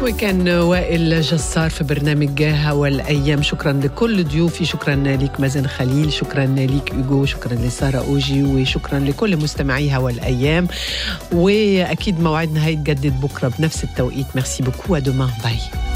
وكان وائل جسار في برنامج هوا الأيام. شكرا لكل ضيوفي، شكرا لك مازن خليل، شكرا لك أوغو، شكرا لسارة أوجي، وشكرا لكل مستمعي هوا الأيام. وأكيد موعدنا هيتجدد بكرة بنفس التوقيت. ميرسي بوكو، ودومان، باي.